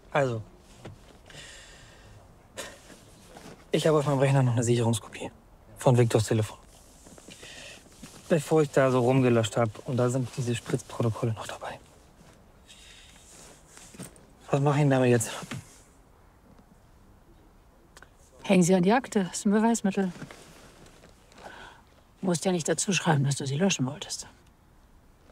Also, ich habe auf meinem Rechner noch eine Sicherungskopie von Viktors Telefon. Bevor ich da so rumgelöscht habe. Und da sind diese Spritzprotokolle noch dabei. Was mache ich denn damit jetzt? Hängen Sie an die Akte. Das ist ein Beweismittel. Du musst ja nicht dazu schreiben, dass du sie löschen wolltest.